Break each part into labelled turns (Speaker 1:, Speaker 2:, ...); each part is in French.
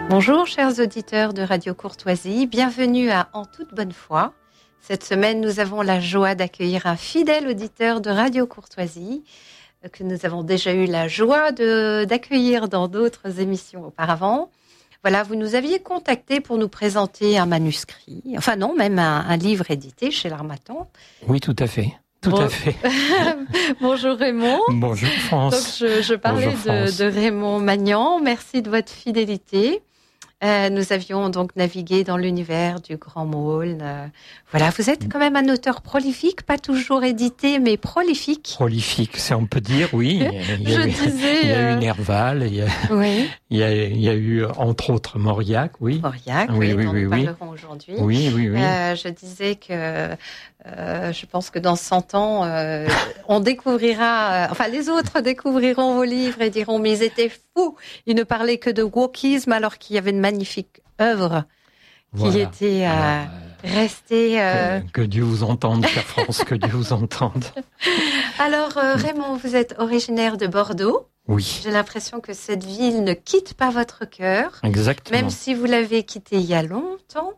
Speaker 1: Bonjour chers auditeurs de Radio Courtoisie, bienvenue à En toute bonne foi. Cette semaine, nous avons la joie d'accueillir un fidèle auditeur de Radio Courtoisie que nous avons déjà eu la joie d'accueillir dans d'autres émissions auparavant. Voilà, vous nous aviez contacté pour nous présenter un manuscrit, enfin non, même un livre édité chez l'Harmattan.
Speaker 2: Oui, tout à fait. Tout à fait.
Speaker 1: Bonjour Raymond.
Speaker 2: Bonjour France.
Speaker 1: Donc je parlais de Raymond Magnan. Merci de votre fidélité. Nous avions donc navigué dans l'univers du Grand Maulne. Voilà, vous êtes quand même un auteur prolifique, pas toujours édité, mais prolifique.
Speaker 2: Prolifique, ça on peut dire, oui. Il y a eu Nerval, il y a eu entre autres Mauriac, oui.
Speaker 1: Mauriac, oui, dont nous parlerons aujourd'hui.
Speaker 2: Oui.
Speaker 1: Je disais que je pense que dans 100 ans, on découvrira, les autres découvriront vos livres et diront mais ils étaient fous, ils ne parlaient que de wokisme alors qu'il y avait une magnifique œuvre qui était restée.
Speaker 2: Que Dieu vous entende, chère France, que Dieu vous entende.
Speaker 1: Alors Raymond, vous êtes originaire de Bordeaux.
Speaker 2: Oui.
Speaker 1: J'ai l'impression que cette ville ne quitte pas votre cœur.
Speaker 2: Exactement.
Speaker 1: Même si vous l'avez quittée il y a longtemps.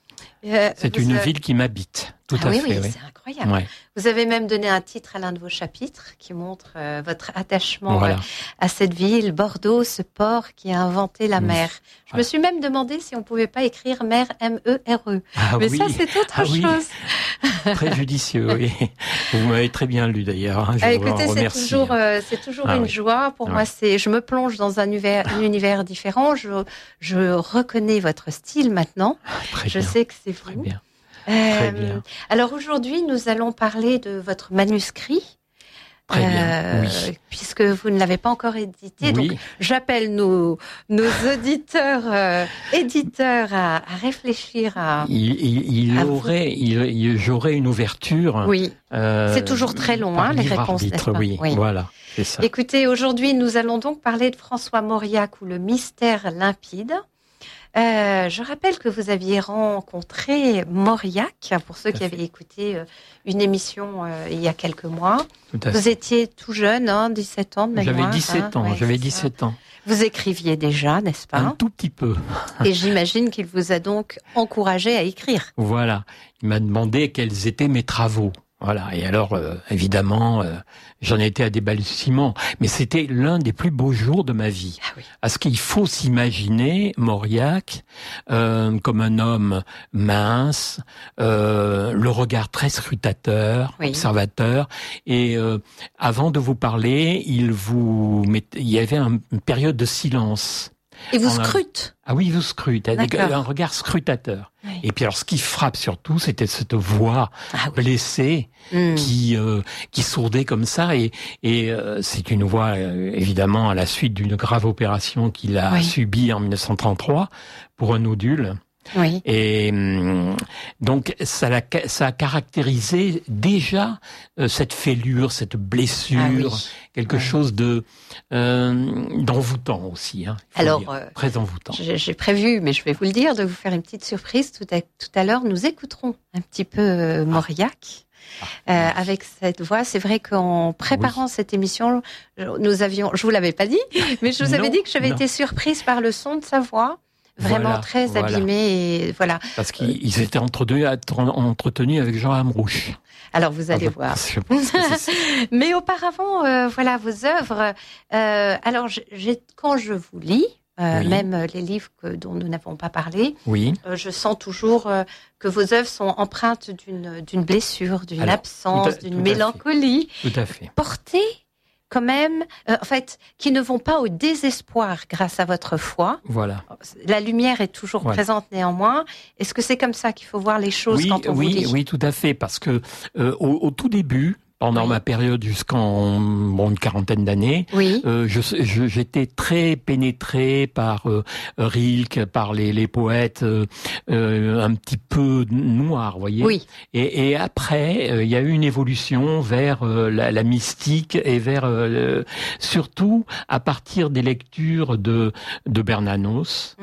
Speaker 2: C'est une ville qui m'habite, tout à fait.
Speaker 1: Oui, c'est incroyable. Ouais. Vous avez même donné un titre à l'un de vos chapitres qui montre votre attachement à cette ville, Bordeaux, ce port qui a inventé la mer. Je me suis même demandé si on pouvait pas écrire mer, M-E-R-E. Mais ça, c'est autre chose.
Speaker 2: Très judicieux, oui. Vous m'avez très bien lu d'ailleurs.
Speaker 1: Écoutez, c'est toujours une joie. Pour moi, je me plonge dans un univers différent. Je reconnais votre style maintenant. Je sais que c'est
Speaker 2: très
Speaker 1: vous.
Speaker 2: Bien. Très bien.
Speaker 1: Alors aujourd'hui, nous allons parler de votre manuscrit.
Speaker 2: Très bien, oui.
Speaker 1: Puisque vous ne l'avez pas encore édité.
Speaker 2: Oui.
Speaker 1: Donc, j'appelle nos auditeurs, éditeurs à réfléchir à...
Speaker 2: J'aurais une ouverture.
Speaker 1: Oui. C'est toujours très long, les réponses, n'est-ce pas ?
Speaker 2: Oui, voilà, c'est ça.
Speaker 1: Écoutez, aujourd'hui, nous allons donc parler de François Mauriac ou le mystère limpide. Je rappelle que vous aviez rencontré Mauriac, pour ceux qui avaient écouté une émission il y a quelques mois. Vous étiez tout jeune, 17 ans de mémoire.
Speaker 2: J'avais 17 ans, j'avais 17 ans.
Speaker 1: Vous écriviez déjà, n'est-ce pas ?
Speaker 2: Un tout petit peu.
Speaker 1: Et j'imagine qu'il vous a donc encouragé à écrire.
Speaker 2: Voilà, il m'a demandé quels étaient mes travaux. Voilà, et alors évidemment, j'en étais à des balbutiements, mais c'était l'un des plus beaux jours de ma vie.
Speaker 1: Ah oui.
Speaker 2: Parce qu'il faut s'imaginer Mauriac comme un homme mince, le regard très scrutateur, observateur, et avant de vous parler, il y avait une période de silence.
Speaker 1: Et vous scrute.
Speaker 2: Ah oui, il vous scrute, avec un regard scrutateur. Oui. Et puis alors, ce qui frappe surtout, c'était cette voix blessée qui sourdait comme ça. Et c'est une voix, évidemment, à la suite d'une grave opération qu'il a subie en 1933 pour un nodule.
Speaker 1: Oui.
Speaker 2: Et donc ça a caractérisé déjà cette fêlure, cette blessure, quelque chose de d'envoûtant aussi.
Speaker 1: Alors
Speaker 2: très envoûtant.
Speaker 1: J'ai prévu, mais je vais vous le dire, de vous faire une petite surprise. Tout à l'heure, nous écouterons un petit peu Mauriac. Avec cette voix, c'est vrai qu'en préparant cette émission, je vous l'avais pas dit, mais je vous avais dit que j'avais été surprise par le son de sa voix. Vraiment très abîmé et voilà.
Speaker 2: Parce qu'ils étaient entretenus avec Jean Amrouche.
Speaker 1: Alors vous allez voir. Mais auparavant, vos œuvres. Alors quand je vous lis, même les livres dont nous n'avons pas parlé, je sens toujours que vos œuvres sont empreintes d'une blessure, d'une absence, d'une mélancolie.
Speaker 2: Tout à fait.
Speaker 1: Portée quand même, qui ne vont pas au désespoir grâce à votre foi.
Speaker 2: Voilà.
Speaker 1: La lumière est toujours présente néanmoins. Est-ce que c'est comme ça qu'il faut voir les choses quand on vous dit ?
Speaker 2: Oui, tout à fait, parce que au tout début, pendant ma période jusqu'en une quarantaine d'années, j'étais très pénétré par Rilke, par les poètes un petit peu noirs, vous voyez.
Speaker 1: Oui.
Speaker 2: Et après, il y a eu une évolution vers la mystique et vers surtout à partir des lectures de Bernanos,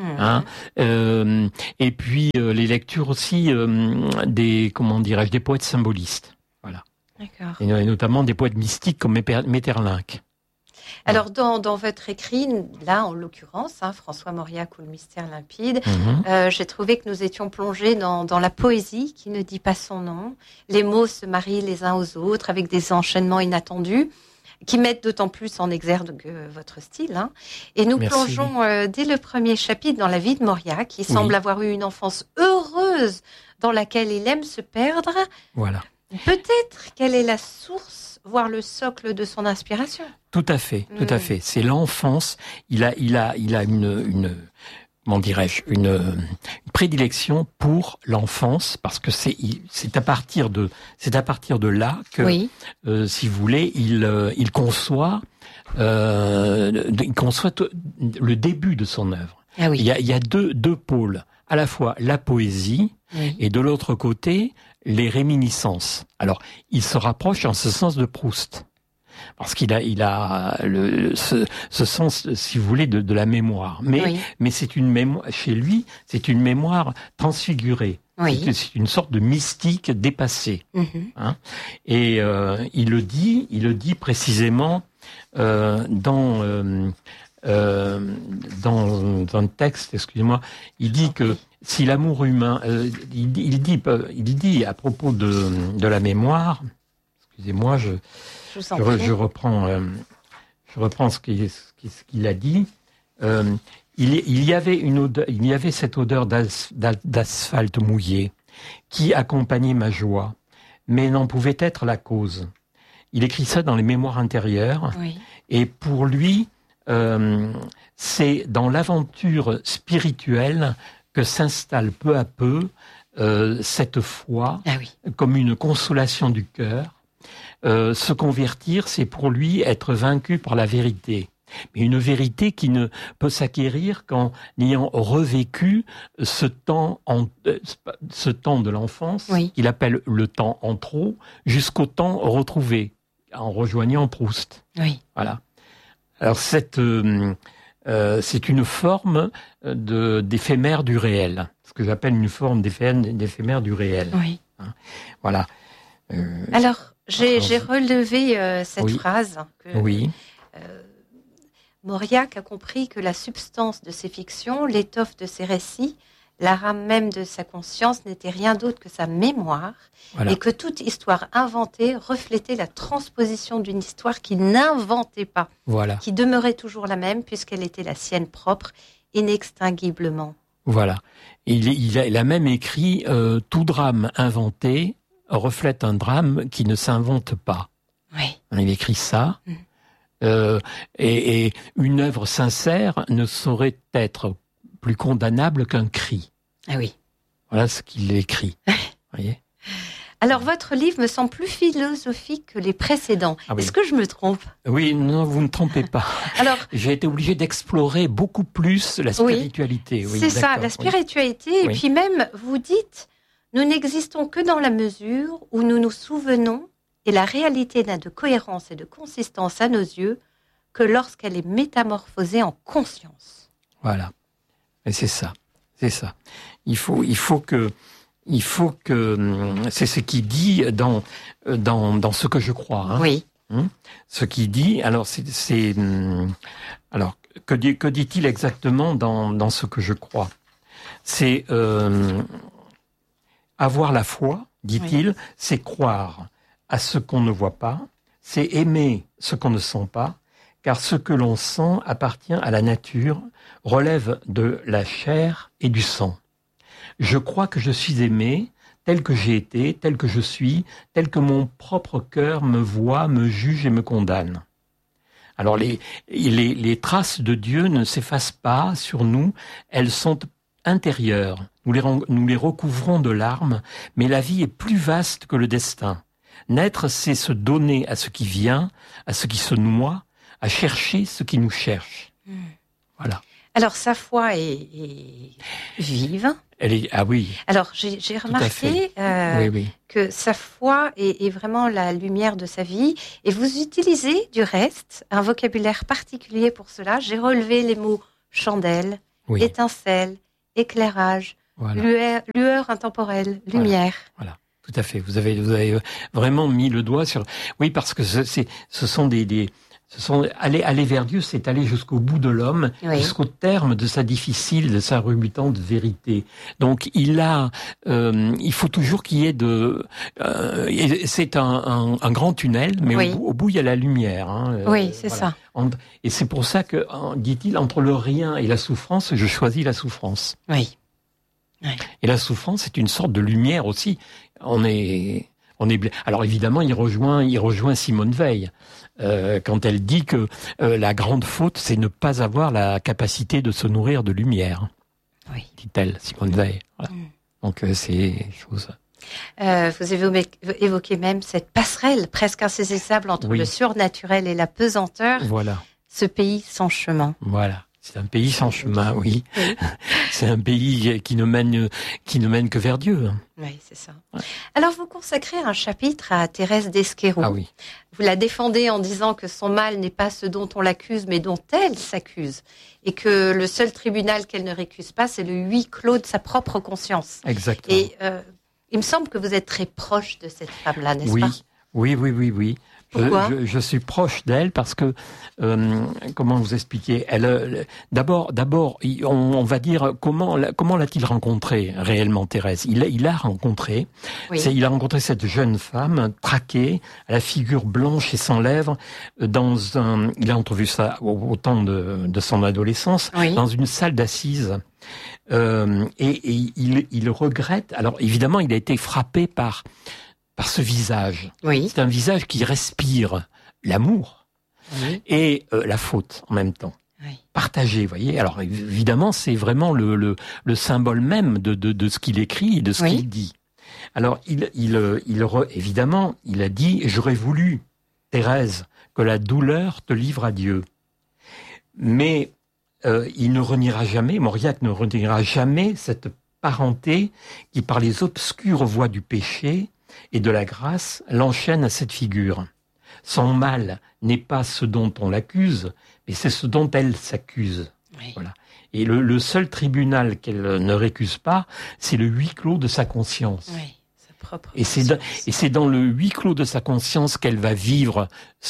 Speaker 2: et puis les lectures aussi des poètes symbolistes. Voilà.
Speaker 1: D'accord.
Speaker 2: Et notamment des poètes mystiques comme Maeterlinck.
Speaker 1: Alors, dans votre écrit, là, en l'occurrence, François Mauriac ou le mystère limpide, j'ai trouvé que nous étions plongés dans la poésie qui ne dit pas son nom. Les mots se marient les uns aux autres avec des enchaînements inattendus qui mettent d'autant plus en exergue votre style. Et nous plongeons dès le premier chapitre dans la vie de Mauriac, qui semble avoir eu une enfance heureuse dans laquelle il aime se perdre.
Speaker 2: Voilà.
Speaker 1: Peut-être quelle est la source, voire le socle de son inspiration.
Speaker 2: Tout à fait, tout à fait. C'est l'enfance. Il a une comment dirais-je, une prédilection pour l'enfance, parce que c'est à partir de là que, si vous voulez, il conçoit le début de son œuvre.
Speaker 1: Ah oui.
Speaker 2: Il y a deux pôles, à la fois la poésie et de l'autre côté les réminiscences. Alors, il se rapproche en ce sens de Proust. Parce qu'il a ce sens, si vous voulez, de la mémoire. Mais c'est une mémoire, chez lui, c'est une mémoire transfigurée. Oui. C'est une sorte de mystique dépassée. Et il le dit précisément dans un texte, excusez-moi, il dit que si l'amour humain, il dit à propos de la mémoire, excusez-moi, je reprends ce qu'il a dit. Il y avait cette odeur d'asphalte mouillé qui accompagnait ma joie, mais n'en pouvait être la cause. Il écrit ça dans les mémoires intérieures, et pour lui, c'est dans l'aventure spirituelle que s'installe peu à peu cette foi comme une consolation du cœur. Se convertir, c'est pour lui être vaincu par la vérité. Mais une vérité qui ne peut s'acquérir qu'en ayant revécu ce temps de l'enfance, qu'il appelle le temps en trop, jusqu'au temps retrouvé, en rejoignant Proust. Voilà. Alors c'est une forme d'éphémère du réel, ce que j'appelle une forme d'éphémère du réel. Voilà.
Speaker 1: Alors, j'ai relevé cette phrase. Mauriac a compris que la substance de ses fictions, l'étoffe de ses récits, la rame même de sa conscience n'était rien d'autre que sa mémoire, et que toute histoire inventée reflétait la transposition d'une histoire qu'il n'inventait pas, qui demeurait toujours la même puisqu'elle était la sienne propre, inextinguiblement.
Speaker 2: Voilà. Il a même écrit « Tout drame inventé reflète un drame qui ne s'invente pas ». Il écrit ça. Et une œuvre sincère ne saurait être plus condamnable qu'un cri. Voilà ce qu'il écrit. Voyez.
Speaker 1: Alors, votre livre me semble plus philosophique que les précédents. Est-ce que je me trompe ?
Speaker 2: Oui, non, vous ne trompez pas. Alors, j'ai été obligé d'explorer beaucoup plus la spiritualité.
Speaker 1: C'est ça, la spiritualité. Et puis même, vous dites, nous n'existons que dans la mesure où nous nous souvenons, et la réalité n'a de cohérence et de consistance à nos yeux que lorsqu'elle est métamorphosée en conscience.
Speaker 2: Voilà. Et c'est ça. C'est ça. Il faut que c'est ce qu'il dit dans ce que je crois. Ce qu'il dit. Alors alors que dit-il exactement dans ce que je crois ? C'est avoir la foi, dit-il, c'est croire à ce qu'on ne voit pas, c'est aimer ce qu'on ne sent pas, car ce que l'on sent appartient à la nature, relève de la chair et du sang. Je crois que je suis aimé, tel que j'ai été, tel que je suis, tel que mon propre cœur me voit, me juge et me condamne. Alors les traces de Dieu ne s'effacent pas sur nous, elles sont intérieures. Nous les recouvrons de larmes, mais la vie est plus vaste que le destin. Naître, c'est se donner à ce qui vient, à ce qui se noie, à chercher ce qui nous cherche. Voilà.
Speaker 1: Alors, sa foi est vive. Alors, j'ai remarqué que sa foi est vraiment la lumière de sa vie. Et vous utilisez, du reste, un vocabulaire particulier pour cela. J'ai relevé les mots chandelle, étincelle, éclairage, lueur intemporelle, lumière.
Speaker 2: Voilà. Tout à fait. Vous avez vraiment mis le doigt sur. Oui, parce que ce sont Aller vers Dieu, c'est aller jusqu'au bout de l'homme, jusqu'au terme de sa difficile, de sa rebutante vérité. Donc il faut toujours qu'il y ait c'est un grand tunnel, mais au bout il y a la lumière.
Speaker 1: C'est ça.
Speaker 2: Et c'est pour ça que, dit-il, entre le rien et la souffrance, je choisis la souffrance.
Speaker 1: Oui.
Speaker 2: Et la souffrance, c'est une sorte de lumière aussi. Alors évidemment, il rejoint Simone Veil quand elle dit que la grande faute, c'est ne pas avoir la capacité de se nourrir de lumière.
Speaker 1: Oui.
Speaker 2: Dit-elle, Simone Veil. Voilà. Donc c'est chose.
Speaker 1: Vous évoquez même cette passerelle presque insaisissable entre le surnaturel et la pesanteur.
Speaker 2: Voilà.
Speaker 1: Ce pays sans chemin.
Speaker 2: Voilà. C'est un pays sans chemin, oui. C'est un pays qui ne mène que vers Dieu.
Speaker 1: Oui, c'est ça. Ouais. Alors, vous consacrez un chapitre à Thérèse d'Esquerro.
Speaker 2: Ah oui.
Speaker 1: Vous la défendez en disant que son mal n'est pas ce dont on l'accuse, mais dont elle s'accuse. Et que le seul tribunal qu'elle ne récuse pas, c'est le huis clos de sa propre conscience.
Speaker 2: Exactement.
Speaker 1: Et il me semble que vous êtes très proche de cette femme-là, n'est-ce pas ?
Speaker 2: Oui.
Speaker 1: Pourquoi ?
Speaker 2: Je suis proche d'elle parce que, comment vous expliquer ? D'abord, on va dire comment l'a-t-il rencontrée réellement, Thérèse ? Il l'a rencontrée. Il a rencontré cette jeune femme traquée, à la figure blanche et sans lèvres, il a entrevu ça au temps de son adolescence, dans une salle d'assises. Et il regrette. Alors évidemment, il a été frappé par ce visage.
Speaker 1: Oui.
Speaker 2: C'est un visage qui respire l'amour et la faute en même temps.
Speaker 1: Oui.
Speaker 2: Partagé, vous voyez. Alors évidemment, c'est vraiment le symbole même de ce qu'il écrit et de ce qu'il dit. Alors évidemment, il a dit « J'aurais voulu, Thérèse, que la douleur te livre à Dieu. » Mais il ne reniera jamais, Mauriac ne reniera jamais cette parenté qui, par les obscures voies du péché et de la grâce, l'enchaîne à cette figure. Son mal n'est pas ce dont on l'accuse, mais c'est ce dont elle s'accuse.
Speaker 1: Oui.
Speaker 2: Voilà. Et le seul tribunal qu'elle ne récuse pas, c'est le huis clos de sa conscience.
Speaker 1: Oui, sa propre
Speaker 2: et c'est dans le huis clos de sa conscience qu'elle va vivre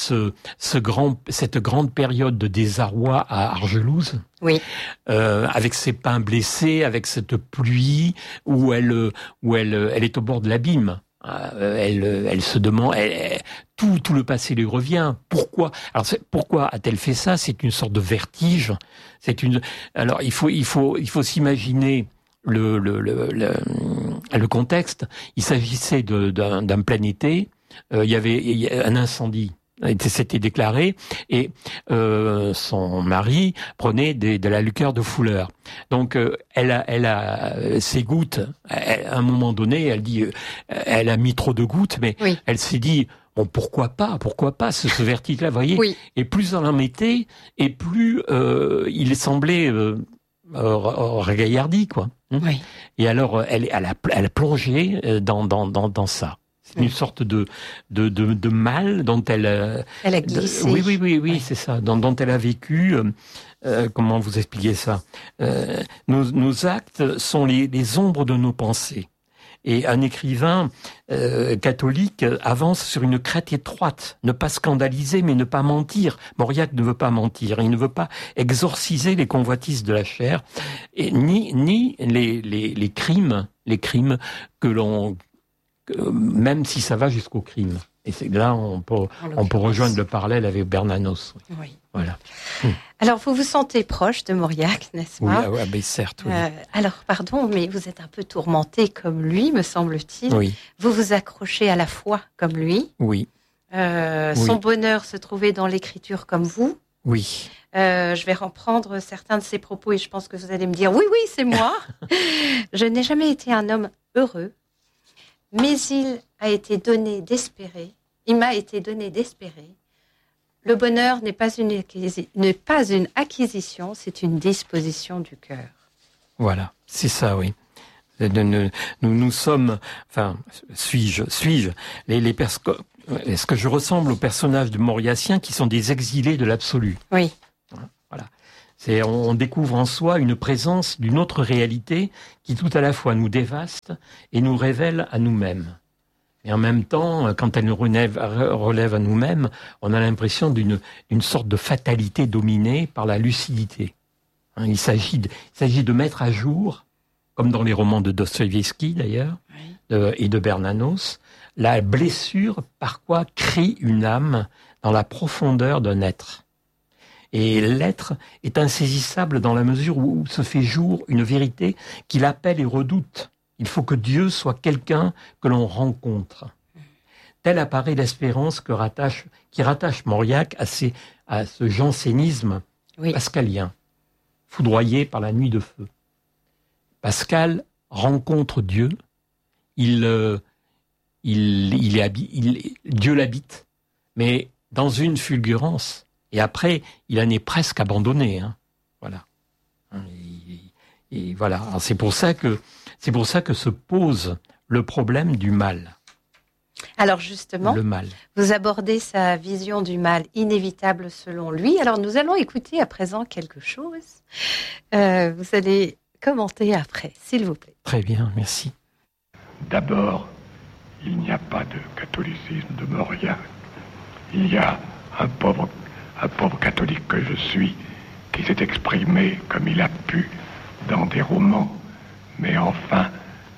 Speaker 2: cette grande période de désarroi à Argelouse.
Speaker 1: Oui.
Speaker 2: Avec ses pins blessés, avec cette pluie où elle est au bord de l'abîme. Elle se demande, tout le passé lui revient. Pourquoi a-t-elle fait ça ? C'est une sorte de vertige. Alors il faut s'imaginer le contexte. Il s'agissait d'un plein été. Il y avait un incendie. S'était déclaré et son mari prenait de la liqueur de Fouleur. Donc elle a ses gouttes. À un moment donné, elle dit, elle a mis trop de gouttes, mais elle s'est dit, bon, pourquoi pas ce vertige-là, vous voyez.
Speaker 1: Oui.
Speaker 2: Et plus on en mettait, et plus il semblait ragaillardi, quoi.
Speaker 1: Oui.
Speaker 2: Et alors elle a plongé dans ça. C'est une sorte de mal dont elle
Speaker 1: a glissé.
Speaker 2: Oui, c'est ça. Dont elle a vécu. Comment vous expliquer ça ? Nos actes sont les ombres de nos pensées. Et un écrivain catholique avance sur une crête étroite. Ne pas scandaliser, mais ne pas mentir. Mauriac ne veut pas mentir. Il ne veut pas exorciser les convoitises de la chair, et ni les crimes que l'on, même si ça va jusqu'au crime. Et c'est là on peut rejoindre le parallèle avec Bernanos.
Speaker 1: Oui.
Speaker 2: Voilà.
Speaker 1: Alors, vous vous sentez proche de Mauriac, n'est-ce pas ?
Speaker 2: Oui, mais certes. Oui.
Speaker 1: Alors, pardon, mais vous êtes un peu tourmenté comme lui, me semble-t-il.
Speaker 2: Oui.
Speaker 1: Vous vous accrochez à la foi comme lui.
Speaker 2: Oui.
Speaker 1: Son bonheur se trouvait dans l'écriture comme vous.
Speaker 2: Oui.
Speaker 1: Je vais reprendre certains de ses propos et je pense que vous allez me dire « Oui, c'est moi !» Je n'ai jamais été un homme heureux, mais il m'a été donné d'espérer. Le bonheur n'est pas une acquisition, c'est une disposition du cœur.
Speaker 2: Voilà, c'est ça, oui. Nous sommes, enfin, suis-je est-ce que je ressemble aux personnages de mauriacien qui sont des exilés de l'absolu ?
Speaker 1: Oui.
Speaker 2: Voilà. On découvre en soi une présence d'une autre réalité qui tout à la fois nous dévaste et nous révèle à nous-mêmes. Et en même temps, quand elle nous relève à nous-mêmes, on a l'impression d'une sorte de fatalité dominée par la lucidité. Il s'agit de mettre à jour, comme dans les romans de Dostoïevski d'ailleurs, et de Bernanos, la blessure par quoi crie une âme dans la profondeur d'un être. Et l'être est insaisissable dans la mesure où se fait jour une vérité qu'il appelle et redoute. Il faut que Dieu soit quelqu'un que l'on rencontre. Telle apparaît l'espérance qui rattache Mauriac à ce jansénisme pascalien, foudroyé par la nuit de feu. Pascal rencontre Dieu, Dieu l'habite, mais dans une fulgurance. Et après, il en est presque abandonné. Voilà. Et voilà. Alors c'est pour ça que se pose le problème du mal.
Speaker 1: Alors justement,
Speaker 2: le mal.
Speaker 1: Vous abordez sa vision du mal inévitable selon lui. Alors nous allons écouter à présent quelque chose. Vous allez commenter après, s'il vous plaît.
Speaker 2: Très bien, merci.
Speaker 3: D'abord, il n'y a pas de catholicisme de Mauriac. Il y a un pauvre catholique que je suis qui s'est exprimé comme il a pu dans des romans. Mais enfin,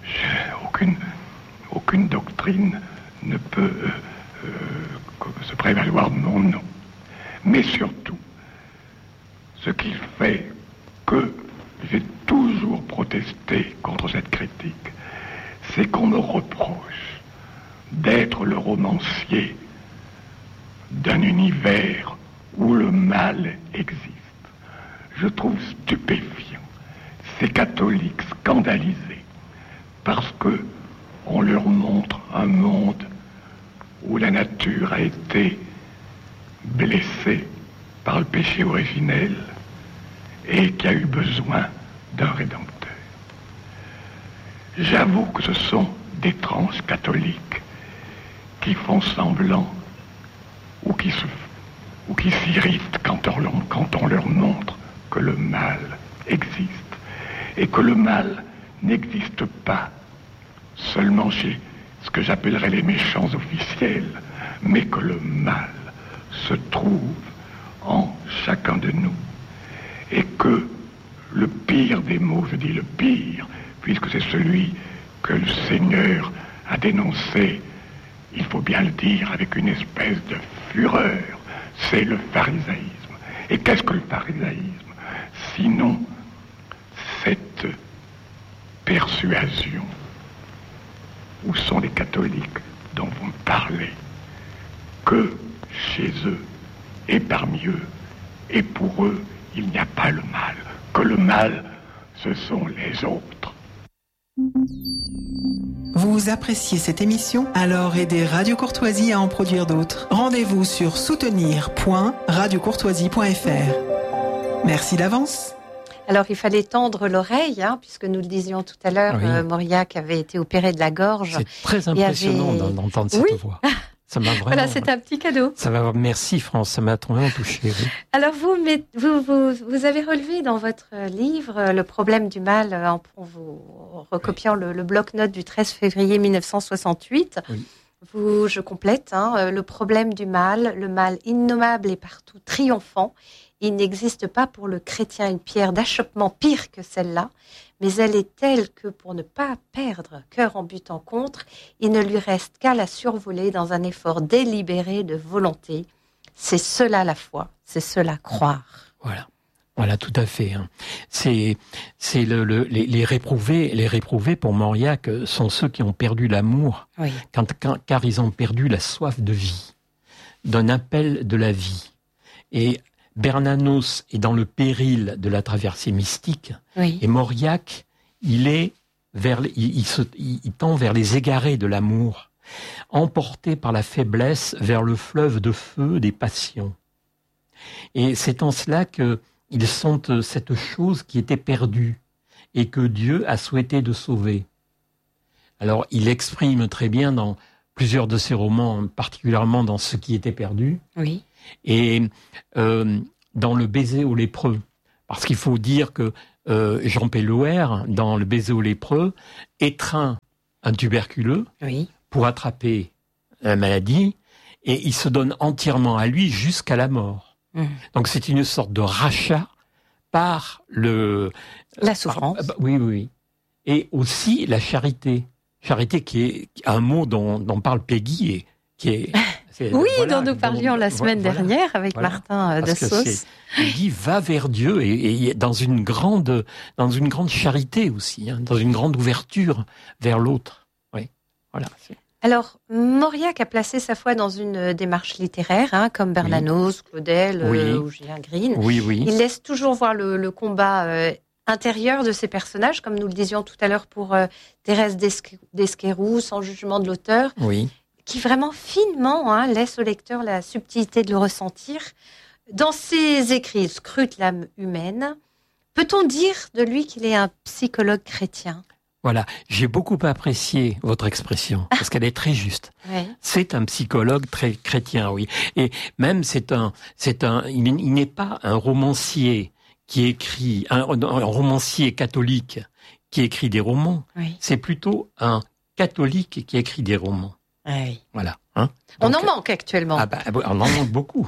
Speaker 3: aucune doctrine ne peut se prévaloir de mon nom. Mais surtout, ce qui fait que j'ai toujours protesté contre cette critique, c'est qu'on me reproche d'être le romancier d'un univers où le mal existe. Je trouve stupéfiant ces catholiques scandalisés parce que on leur montre un monde où la nature a été blessée par le péché originel et qui a eu besoin d'un rédempteur. J'avoue que ce sont d'étranges catholiques qui font semblant ou qui s'irritent quand on leur montre que le mal existe et que le mal n'existe pas seulement chez ce que j'appellerais les méchants officiels, mais que le mal se trouve en chacun de nous et que le pire des maux, je dis le pire, puisque c'est celui que le Seigneur a dénoncé, il faut bien le dire avec une espèce de fureur, c'est le pharisaïsme. Et qu'est-ce que le pharisaïsme? Sinon, cette persuasion. Où sont les catholiques dont vous me parlez? Que chez eux, et parmi eux, et pour eux, il n'y a pas le mal. Que le mal, ce sont les autres.
Speaker 4: Vous appréciez cette émission? Alors aidez Radio Courtoisie à en produire d'autres. Rendez-vous sur soutenir.radiocourtoisie.fr. Merci d'avance.
Speaker 1: Alors, il fallait tendre l'oreille, puisque nous le disions tout à l'heure, Mauriac avait été opéré de la gorge.
Speaker 2: C'est très impressionnant d'entendre cette voix. Ça m'a vraiment...
Speaker 1: Voilà, c'est un petit cadeau.
Speaker 2: Merci France, ça m'a vraiment touché. Oui.
Speaker 1: Alors, vous avez relevé dans votre livre le problème du mal en vous recopiant le bloc-notes du 13 février 1968.
Speaker 2: Oui.
Speaker 1: Je complète, le problème du mal, le mal innommable et partout triomphant. Il n'existe pas pour le chrétien une pierre d'achoppement pire que celle-là, mais elle est telle que pour ne pas perdre cœur en butant contre, il ne lui reste qu'à la survoler dans un effort délibéré de volonté. C'est cela la foi, c'est cela croire.
Speaker 2: Voilà, tout à fait. C'est les réprouvés pour Mauriac sont ceux qui ont perdu l'amour, car ils ont perdu la soif de vie, d'un appel de la vie. Et Bernanos est dans le péril de la traversée mystique, et Mauriac, il tend vers les égarés de l'amour, emporté par la faiblesse vers le fleuve de feu des passions. Et c'est en cela qu'ils sentent cette chose qui était perdue et que Dieu a souhaité de sauver. Alors, il exprime très bien dans plusieurs de ses romans, particulièrement dans Ce qui était perdu.
Speaker 1: Oui.
Speaker 2: Et dans Le baiser aux lépreux, parce qu'il faut dire que Jean Pellouer, dans Le baiser aux lépreux, étreint un tuberculeux pour attraper la maladie, et il se donne entièrement à lui jusqu'à la mort. Donc c'est une sorte de rachat par
Speaker 1: la souffrance.
Speaker 2: Oui. Et aussi la charité. Charité qui est un mot dont parle Peggy et qui est...
Speaker 1: dont nous parlions la semaine dernière avec Martin de Sauce.
Speaker 2: Peggy va vers Dieu et dans une grande charité aussi, dans une grande ouverture vers l'autre. Oui, voilà.
Speaker 1: Alors, Mauriac a placé sa foi dans une démarche littéraire, comme Bernanos, Claudel ou Julien Green.
Speaker 2: Oui.
Speaker 1: Il laisse toujours voir le combat intérieur de ces personnages, comme nous le disions tout à l'heure pour Thérèse d'Esquerroux, Sans jugement de l'auteur, qui vraiment finement laisse au lecteur la subtilité de le ressentir. Dans ses écrits, il scrute l'âme humaine. Peut-on dire de lui qu'il est un psychologue chrétien ?
Speaker 2: Voilà, j'ai beaucoup apprécié votre expression, parce qu'elle est très juste. C'est un psychologue très chrétien, oui. Et même il n'est pas un romancier qui écrit, un romancier catholique qui écrit des romans. C'est plutôt un catholique qui écrit des romans. Voilà. Donc,
Speaker 1: on en manque actuellement.
Speaker 2: On en manque beaucoup.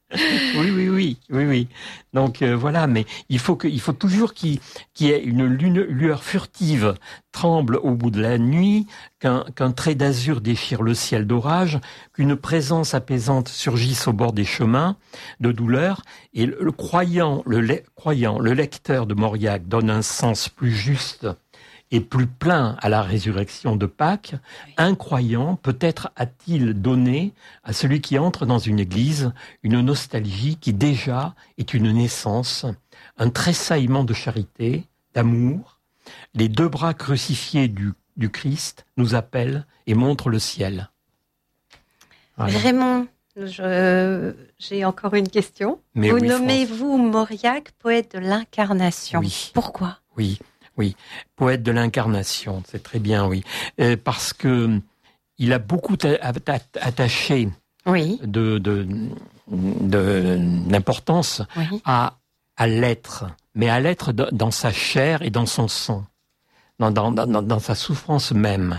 Speaker 2: Oui. Donc voilà, mais il faut toujours qu'il y ait une lueur furtive tremble au bout de la nuit, qu'un trait d'azur déchire le ciel d'orage, qu'une présence apaisante surgisse au bord des chemins de douleur, et le lecteur de Mauriac donne un sens plus juste et plus plein à la résurrection de Pâques. Un croyant, peut-être a-t-il donné à celui qui entre dans une église une nostalgie qui déjà est une naissance, un tressaillement de charité, d'amour. Les deux bras crucifiés du Christ nous appellent et montrent le ciel.
Speaker 1: Voilà. Raymond, j'ai encore une question. Vous nommez-vous Mauriac poète de l'incarnation. Pourquoi ?
Speaker 2: Oui, poète de l'incarnation, c'est très bien, parce que il a beaucoup attaché d'importance à l'être, mais à l'être dans sa chair et dans son sang, dans sa souffrance même.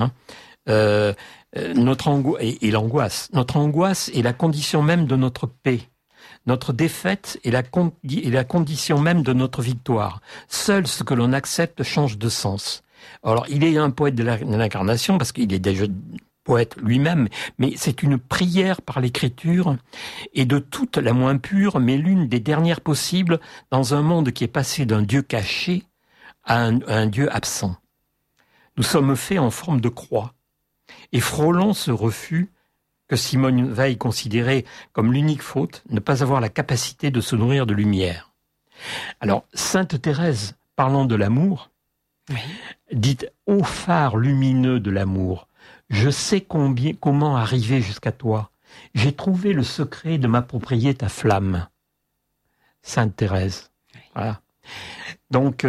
Speaker 2: Notre angoisse est la condition même de notre paix. Notre défaite est la condition même de notre victoire. Seul ce que l'on accepte change de sens. Alors, il est un poète de l'incarnation parce qu'il est déjà poète lui-même, mais c'est une prière par l'écriture et de toute la moins pure, mais l'une des dernières possibles dans un monde qui est passé d'un Dieu caché à un Dieu absent. Nous sommes faits en forme de croix et frôlons ce refus que Simone Veil considérait comme l'unique faute, ne pas avoir la capacité de se nourrir de lumière. Alors, Sainte Thérèse, parlant de l'amour, dit « Ô phare lumineux de l'amour, je sais comment arriver jusqu'à toi. J'ai trouvé le secret de m'approprier ta flamme. » Sainte Thérèse. Voilà. Donc,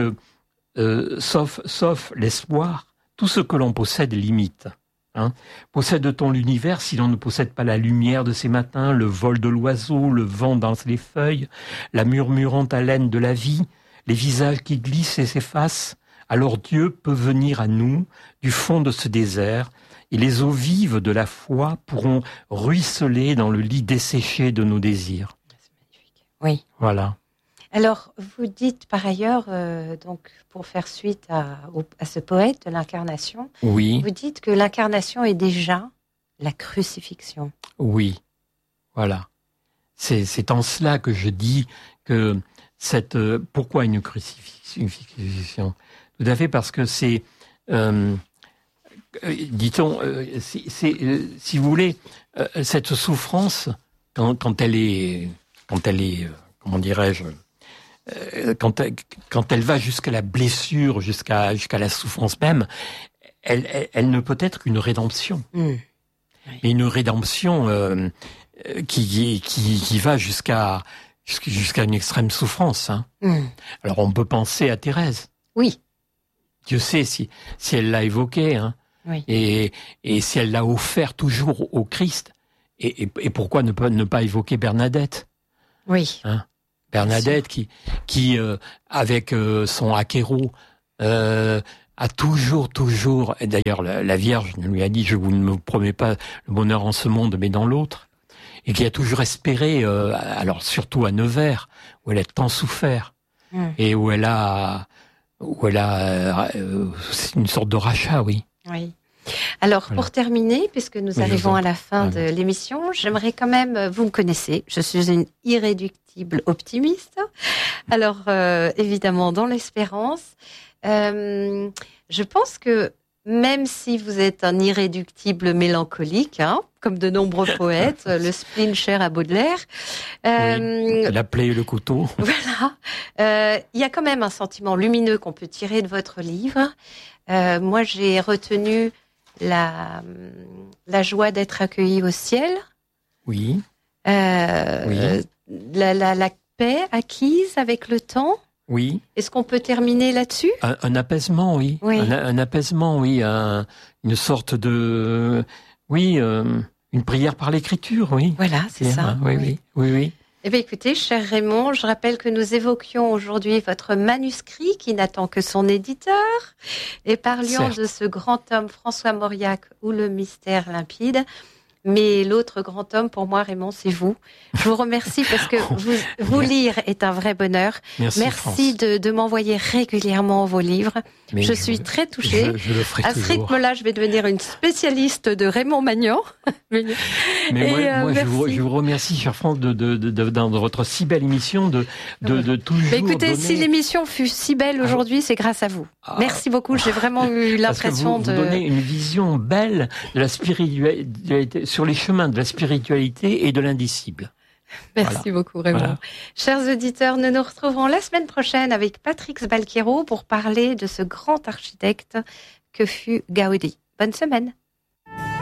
Speaker 2: sauf l'espoir, tout ce que l'on possède limite. Possède-t-on l'univers si l'on ne possède pas la lumière de ces matins, le vol de l'oiseau, le vent dans les feuilles, la murmurante haleine de la vie, les visages qui glissent et s'effacent? Alors Dieu peut venir à nous du fond de ce désert et les eaux vives de la foi pourront ruisseler dans le lit desséché de nos désirs.
Speaker 1: C'est magnifique. Oui.
Speaker 2: Voilà.
Speaker 1: Alors, vous dites par ailleurs, donc pour faire suite à ce poète de l'incarnation, vous dites que l'incarnation est déjà la crucifixion.
Speaker 2: Oui, voilà. C'est en cela que je dis que pourquoi une crucifixion ? Tout à fait parce que c'est, dit-on, si vous voulez, cette souffrance quand elle est, comment dirais-je, quand elle va jusqu'à la blessure, jusqu'à la souffrance même, elle ne peut être qu'une rédemption. Mais une rédemption qui va jusqu'à une extrême souffrance. Alors on peut penser à Thérèse.
Speaker 1: Oui.
Speaker 2: Dieu sait si elle l'a évoqué, et si elle l'a offert toujours au Christ. Et pourquoi ne pas évoquer Bernadette?
Speaker 1: Oui.
Speaker 2: Bernadette qui avec son acquérot a toujours, et d'ailleurs la Vierge lui a dit, je vous ne me promets pas le bonheur en ce monde, mais dans l'autre, et qui a toujours espéré, alors surtout à Nevers, où elle a tant souffert, et où elle a une sorte de rachat, oui.
Speaker 1: Oui. Alors, pour terminer, puisque nous arrivons à la fin de l'émission, j'aimerais quand même, vous me connaissez, je suis une irréductible optimiste. Alors, évidemment, dans l'espérance, je pense que même si vous êtes un irréductible mélancolique, comme de nombreux poètes, le spleen cher à Baudelaire.
Speaker 2: La plaie et le couteau.
Speaker 1: Voilà. Il y a quand même un sentiment lumineux qu'on peut tirer de votre livre. Moi, j'ai retenu la joie d'être accueilli au ciel.
Speaker 2: Oui.
Speaker 1: La paix acquise avec le temps.
Speaker 2: Oui.
Speaker 1: Est-ce qu'on peut terminer là-dessus ?
Speaker 2: Un apaisement, oui. Un apaisement, oui. Une sorte de... Oui, une prière par l'écriture, oui.
Speaker 1: Voilà, c'est ça.
Speaker 2: Oui.
Speaker 1: Eh bien, écoutez, cher Raymond, je rappelle que nous évoquions aujourd'hui votre manuscrit qui n'attend que son éditeur et parlions de ce grand homme François Mauriac ou le mystère limpide. Mais l'autre grand homme, pour moi, Raymond, c'est vous. Je vous remercie parce que vous lire est un vrai bonheur. Merci de m'envoyer régulièrement vos livres. Mais je suis très touchée.
Speaker 2: Je le ferai toujours.
Speaker 1: À ce rythme-là, je vais devenir une spécialiste de Raymond Magnan.
Speaker 2: Mais moi je vous remercie, cher France, dans votre si belle émission, de toujours.
Speaker 1: Mais écoutez, si l'émission fut si belle aujourd'hui, c'est grâce à vous. Merci beaucoup. J'ai vraiment eu l'impression
Speaker 2: vous donnez une vision belle de la spiritualité, sur les chemins de la spiritualité et de l'indicible.
Speaker 1: Merci beaucoup, Raymond. Voilà. Chers auditeurs, nous nous retrouverons la semaine prochaine avec Patrick Balquero pour parler de ce grand architecte que fut Gaudi. Bonne semaine.